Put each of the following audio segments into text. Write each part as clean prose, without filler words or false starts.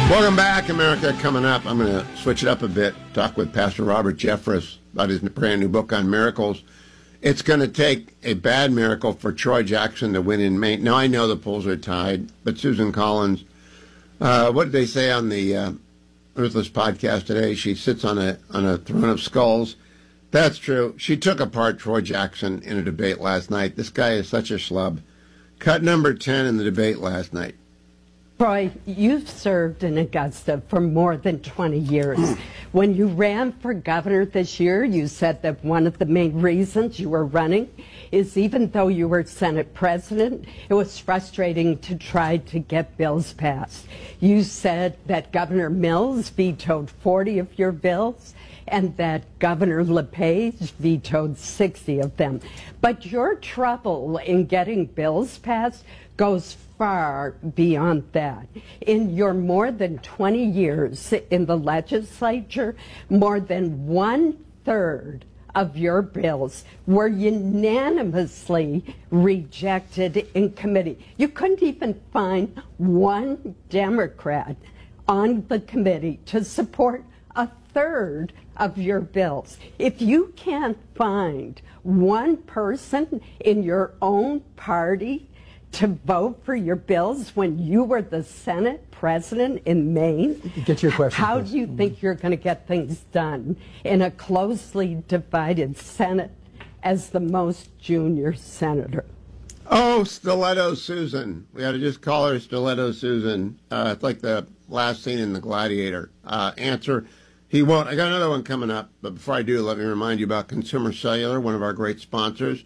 Welcome back, America. Coming up, I'm going to switch it up a bit, talk with Pastor Robert Jeffress about his brand new book on miracles. It's going to take a bad miracle for Troy Jackson to win in Maine. Now, I know the polls are tied, but Susan Collins, what did they say on the Ruthless podcast today? She sits on a throne of skulls. That's true. She took apart Troy Jackson in a debate last night. This guy is such a schlub. Cut number 10 in the debate last night. Troy, you've served in Augusta for more than 20 years. When you ran for governor this year, you said that one of the main reasons you were running is even though you were Senate president, it was frustrating to try to get bills passed. You said that Governor Mills vetoed 40 of your bills and that Governor LePage vetoed 60 of them. But your trouble in getting bills passed goes far beyond that. In your more than 20 years in the legislature, more than 1/3 of your bills were unanimously rejected in committee. You couldn't even find one Democrat on the committee to support 1/3 of your bills. If you can't find one person in your own party to vote for your bills when you were the Senate president in Maine, get your question, how please. do you think you're going to get things done in a closely divided Senate as the most junior senator? Oh, Stiletto Susan. We ought to just call her Stiletto Susan. It's like the last scene in The Gladiator. Answer, he won't. I got another one coming up, but before I do, let me remind you about Consumer Cellular, one of our great sponsors.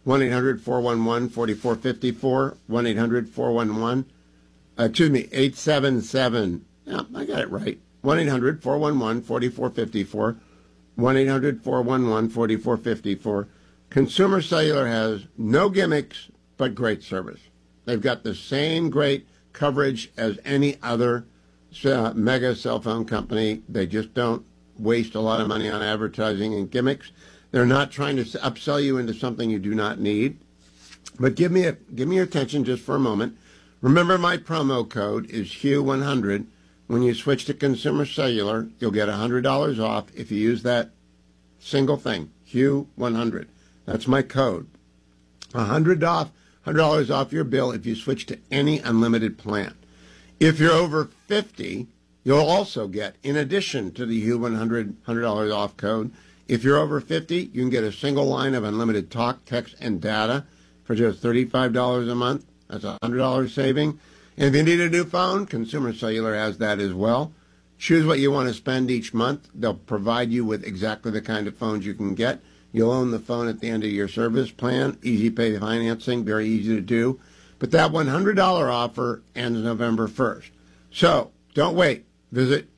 1-800-411-4454, 877, yeah, I got it right, 1-800-411-4454, 1-800-411-4454. Consumer Cellular has no gimmicks but great service. They've got the same great coverage as any other mega cell phone company. They just don't waste a lot of money on advertising and gimmicks. They're not trying to upsell you into something you do not need. But give me your attention just for a moment. Remember, my promo code is HUGH100. When you switch to Consumer Cellular, you'll get $100 off if you use that single thing, HUGH100. That's my code. $100 off your bill if you switch to any unlimited plan. If you're over 50, you'll also get, in addition to the HUGH100 $100 off code, if you're over 50, you can get a single line of unlimited talk, text, and data for just $35 a month. That's a $100 saving. And if you need a new phone, Consumer Cellular has that as well. Choose what you want to spend each month. They'll provide you with exactly the kind of phones you can get. You'll own the phone at the end of your service plan. Easy pay financing, very easy to do. But that $100 offer ends November 1st. So don't wait. Visit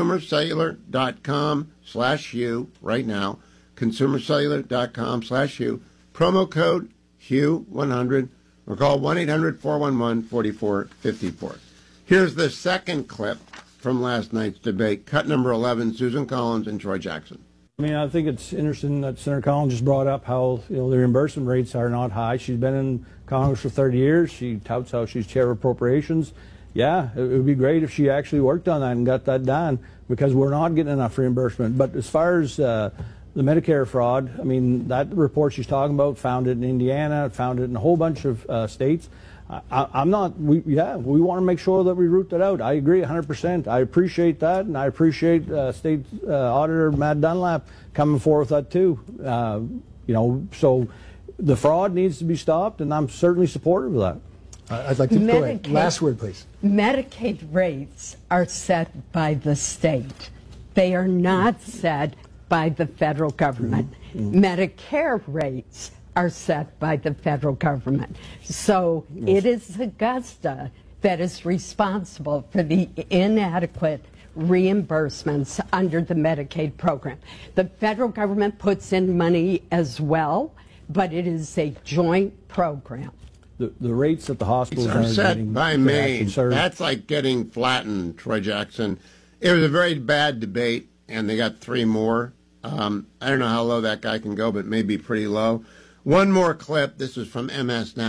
consumercellular.com/HUGH right now. Consumercellular.com/HUGH. Promo code HUGH100 or call 1-800-411-4454. Here's the second clip from last night's debate. Cut number 11, Susan Collins and Troy Jackson. I mean, I think it's interesting that Senator Collins just brought up how the reimbursement rates are not high. She's been in Congress for 30 years. She touts how she's chair of appropriations. Yeah, it would be great if she actually worked on that and got that done, because we're not getting enough reimbursement. But as far as the Medicare fraud, I mean, that report she's talking about found it in Indiana, found it in a whole bunch of states. I'm not, we want to make sure that we root that out. I agree 100%. I appreciate that, and I appreciate State Auditor Matt Dunlap coming forward with that too. So the fraud needs to be stopped, and I'm certainly supportive of that. I'd like to go ahead. Last word, please. Medicaid rates are set by the state. They are not set by the federal government. Medicare rates are set by the federal government. So it is Augusta that is responsible for the inadequate reimbursements under the Medicaid program. The federal government puts in money as well, but it is a joint program. The rates that the hospitals are set by Maine. That's like getting flattened, Troy Jackson. It was a very bad debate, and they got three more. I don't know how low that guy can go, but maybe pretty low. One more clip. This is from MS Now.